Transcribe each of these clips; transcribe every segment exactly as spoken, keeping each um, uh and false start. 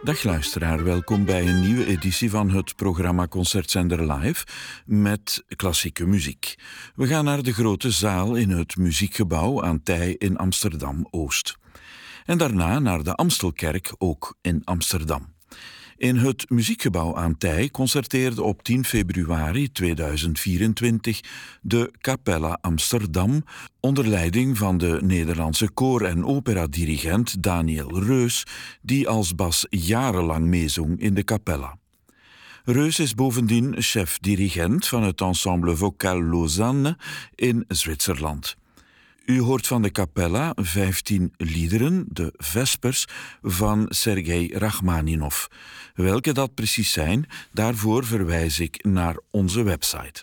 Dag luisteraar, welkom bij een nieuwe editie van het programma Concertzender Live met klassieke muziek. We gaan naar de grote zaal in het Muziekgebouw aan Tij in Amsterdam-Oost. En daarna naar de Amstelkerk, ook in Amsterdam. In het Muziekgebouw aan Tij concerteerde op tien februari tweeduizend vierentwintig de Capella Amsterdam onder leiding van de Nederlandse koor- en operadirigent Daniel Reus, die als bas jarenlang meezong in de Capella. Reus is bovendien chef-dirigent van het ensemble Vocal Lausanne in Zwitserland. U hoort van de Capella vijftien liederen, de Vespers, van Sergei Rachmaninov. Welke dat precies zijn, daarvoor verwijs ik naar onze website.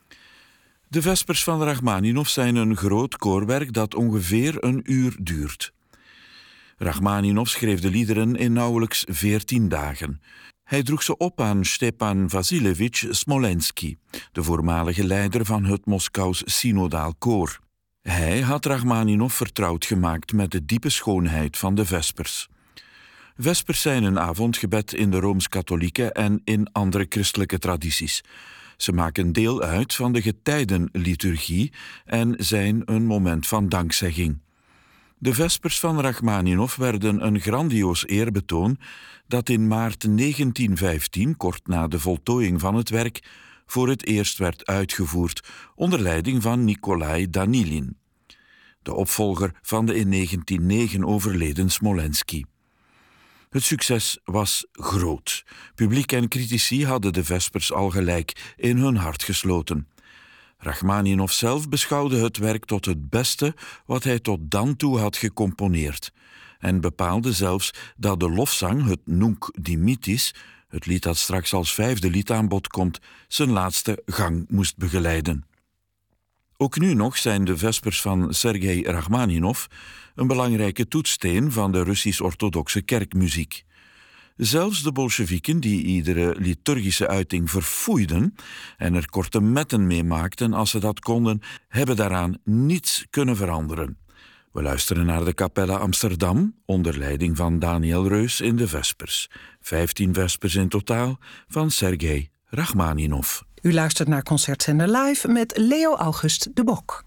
De Vespers van Rachmaninov zijn een groot koorwerk dat ongeveer een uur duurt. Rachmaninov schreef de liederen in nauwelijks veertien dagen. Hij droeg ze op aan Stepan Vasilevich Smolensky, de voormalige leider van het Moskous synodaal koor. Hij had Rachmaninov vertrouwd gemaakt met de diepe schoonheid van de Vespers. Vespers zijn een avondgebed in de Rooms-Katholieke en in andere christelijke tradities. Ze maken deel uit van de getijdenliturgie en zijn een moment van dankzegging. De Vespers van Rachmaninov werden een grandioos eerbetoon dat in maart negentien vijftien, kort na de voltooiing van het werk, voor het eerst werd uitgevoerd onder leiding van Nikolai Danilin, de opvolger van de in negentien negen overleden Smolensky. Het succes was groot. Publiek en critici hadden de Vespers al gelijk in hun hart gesloten. Rachmaninov zelf beschouwde het werk tot het beste wat hij tot dan toe had gecomponeerd en bepaalde zelfs dat de lofzang, het Nunc Dimittis, het lied dat straks als vijfde lied aan bod komt, zijn laatste gang moest begeleiden. Ook nu nog zijn de Vespers van Sergei Rachmaninov een belangrijke toetssteen van de Russisch-orthodoxe kerkmuziek. Zelfs de Bolsjewieken, die iedere liturgische uiting verfoeiden en er korte metten mee maakten als ze dat konden, hebben daaraan niets kunnen veranderen. We luisteren naar de Capella Amsterdam onder leiding van Daniel Reus in de Vespers. Vijftien Vespers in totaal van Sergei Rachmaninov. U luistert naar Concertzender Live met Leo August de Bok.